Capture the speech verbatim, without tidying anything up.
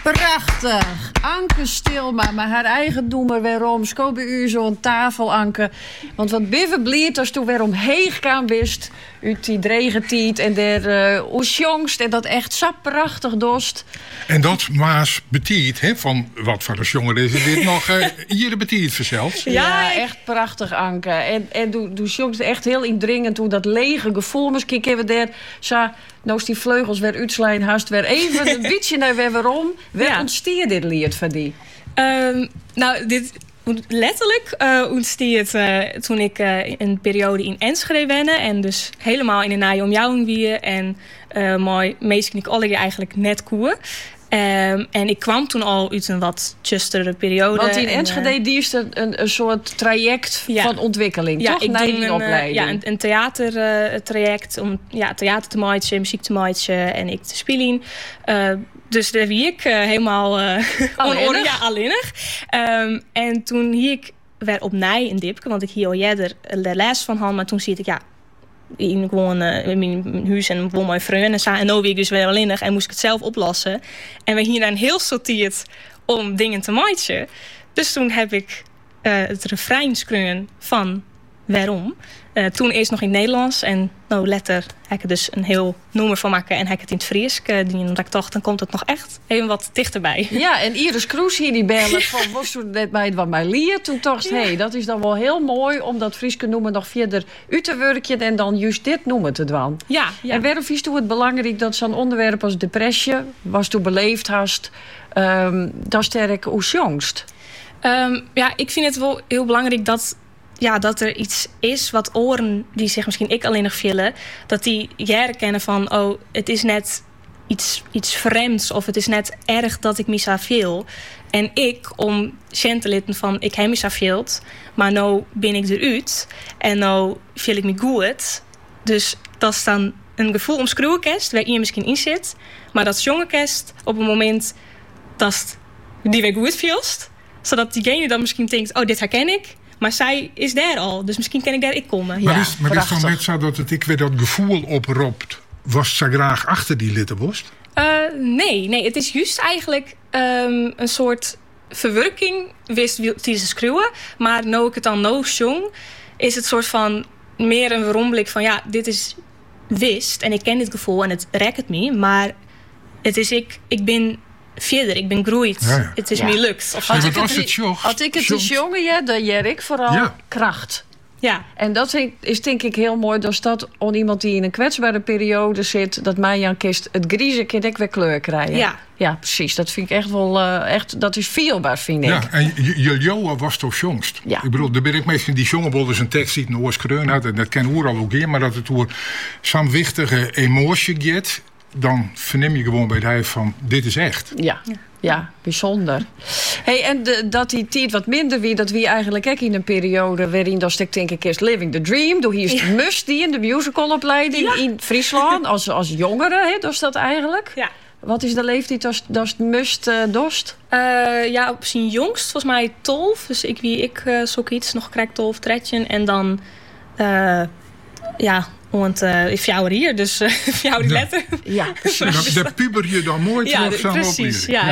Prachtig. Anke Stilma, maar haar eigen doemer waarom. Sko bij u zo'n tafel, Anke. Want wat binnen blieft als toen weer omheen gaan wist. Uit die dregentijd en der uh, oesjongst. En dat echt zo prachtig dost. En dat maas betiet, hè, van wat voor een jongen is dit nog uh, hier betiet verzeld. Ja, ja, echt prachtig, Anke. En, en doe, doe jongst echt heel indringend hoe dat lege gevoel. Misschien kunnen we daar zo, nou is die vleugels weer uitslaan, haast weer even een beetje naar weer waarom. Waar ja. ontstier dit lied van die? Um, nou, dit letterlijk uh, ontstiert uh, toen ik uh, een periode in Enschede wenne en dus helemaal in de naaie omjouwing wie en uh, mooi meestal ik alle eigenlijk net koer. Um, en ik kwam toen al uit een wat justere periode. Want in en, Enschede uh, die is een, een soort traject ja. van ontwikkeling, ja, toch? Ik naar doe die een, opleiding. Ja, een, een theatertraject uh, om ja, theater te maken, muziek te maken en ik te spelen. Uh, dus daar wie ik uh, helemaal uh, alleenig. Ja, alleenig. Um, en toen hier ik weer op nij een dipke, want ik hier al eerder de les van had, maar toen zie ik ja. in gewoon uh, in mijn huis en gewoon mijn vrienden en zo. En nu ben ik dus weer alleenig en moest ik het zelf oplossen. En we hier dan heel sortiert om dingen te maken. Dus toen heb ik uh, het refrein schreeuwen van Waarom. Uh, toen eerst nog in het Nederlands en nou letter heb ik er dus een heel nummer van maken en heb ik het in het Fries. Uh, die omdat ik dacht, dan komt het nog echt even wat dichterbij. Ja, en Iris Kroes hier die bellen van was toen net bij wat mij leert. Toen dacht ik, ja. hey, dat is dan wel heel mooi om dat Frieske noemen nog verder uit te werken en dan juist dit noemen te doen. Ja, ja. En waarom vies toen het belangrijk dat zo'n onderwerp als depressie, was toen beleefd hast, um, dat sterk hoe jongst? Um, ja, ik vind het wel heel belangrijk dat Ja, dat er iets is wat oren die zich misschien ik alleen nog vullen, dat die herkennen van oh, het is net iets, iets vreemds of het is net erg dat ik me zo veel. En ik om te litten van ik heb me zo veel, maar nou ben ik eruit en nou voel ik me goed. Dus dat is dan een gevoel om schroewenkest waar je misschien in zit, maar dat jongenkest op een moment dat die weer goed voelt, zodat diegene dan misschien denkt oh, dit herken ik. Maar zij is daar al, dus misschien kan ik daar ik komen. Maar ja, is, maar is het dan net zo dat het ik weer dat gevoel oproept? Was ze graag achter die littenborst? Uh, nee, nee, het is juist eigenlijk um, een soort verwerking wist die ze schreeuwen. Maar nu ik het dan no zong, is het soort van meer een waaromblik van ja, dit is wist en ik ken dit gevoel en het rekt me. Maar het is ik, ik ben verder, ik ben groeid. Ja, ja. Het is ja. me lukt. Of had, ik het, het joch, had ik het de jongen, ja, dan jer ik vooral ja. kracht. Ja. En dat is denk ik heel mooi. Dus dat on iemand die in een kwetsbare periode zit, dat mij Jan kist het griezen kind ik weer kleur krijgen. Ja. Ja, precies. Dat vind ik echt wel uh, echt. Dat is veelbaar, vind ik. Ja, en Joa was toch jongst. Ja. Ik bedoel, daar ben ik meestal die jongen wel eens een tekst ziet, een oorskreun had. En dat ken hoor al ook maar dat het door zo'n wichtige emotie get, dan verneem je gewoon bij het hij van dit is echt. Ja. ja. Ja, bijzonder. Hey, en de, dat die tijd wat minder wie, dat wie eigenlijk ook in een periode waarin dat ik denk ik eerst Living the Dream. Door hier is ja. Must die in de musicalopleiding ja. in Friesland als, als jongere, hè, dat is dat eigenlijk. Ja. Wat is de leeftijd als dat Must uh, dost? Uh, ja, op zijn jongst volgens mij tolf. Dus ik wie ik uh, zoek iets nog krijg tolf tredje en dan uh, ja. Want uh, ik fjouwer hier, dus uh, fjouwer die letter. Ja, precies. Daar puber je dan mooi terug. Ja, precies. Ja,